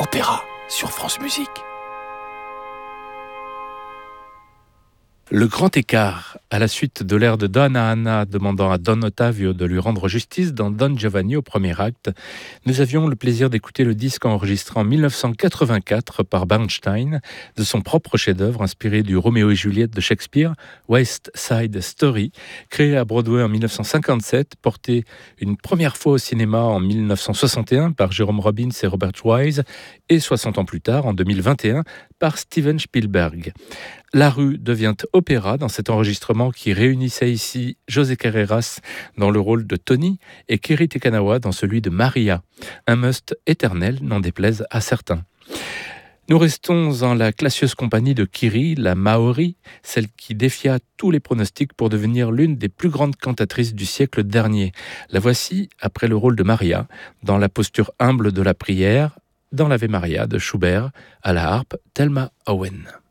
Opéra sur France Musique. Le grand écart, à la suite de l'air de Donna Anna demandant à Don Ottavio de lui rendre justice dans Don Giovanni au premier acte, nous avions le plaisir d'écouter le disque enregistré en 1984 par Bernstein de son propre chef-d'œuvre inspiré du Roméo et Juliette de Shakespeare, West Side Story, créé à Broadway en 1957, porté une première fois au cinéma en 1961 par Jerome Robbins et Robert Wise et 60 ans plus tard, en 2021, par Steven Spielberg. La rue devient opéra dans cet enregistrement qui réunissait ici José Carreras dans le rôle de Tony et Kiri Te Kanawa dans celui de Maria. Un must éternel, n'en déplaise à certains. Nous restons en la classieuse compagnie de Kiri, la Maori, celle qui défia tous les pronostics pour devenir l'une des plus grandes cantatrices du siècle dernier. La voici, après le rôle de Maria, dans la posture humble de la prière, dans l'Ave Maria de Schubert, à la harpe Thelma Owen.